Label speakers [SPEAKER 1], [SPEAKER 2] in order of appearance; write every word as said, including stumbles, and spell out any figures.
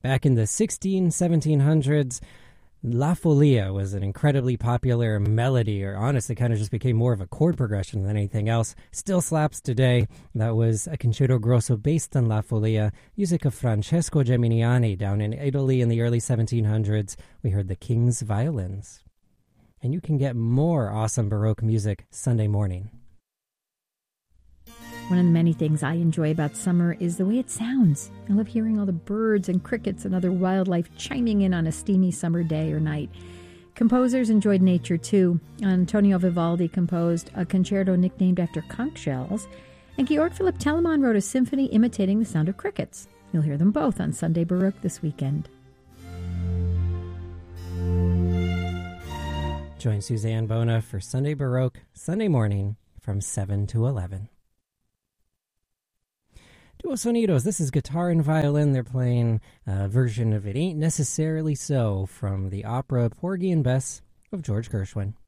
[SPEAKER 1] Back in the sixteen, seventeen hundreds, La Folia was an incredibly popular melody, or honestly kind of just became more of a chord progression than anything else. Still slaps today. That was a concerto grosso based on La Folia, music of Francesco Geminiani down in Italy in the early seventeen hundreds. We heard the King's Violins. And you can get more awesome Baroque music Sunday morning.
[SPEAKER 2] One of the many things I enjoy about summer is the way it sounds. I love hearing all the birds and crickets and other wildlife chiming in on a steamy summer day or night. Composers enjoyed nature too. Antonio Vivaldi composed a concerto nicknamed after conch shells, and Georg Philipp Telemann wrote a symphony imitating the sound of crickets. You'll hear them both on Sunday Baroque this weekend.
[SPEAKER 1] Join Suzanne Bona for Sunday Baroque, Sunday morning from seven to eleven. Duo Sonidos, this is guitar and violin. They're playing a version of It Ain't Necessarily So from the opera Porgy and Bess of George Gershwin.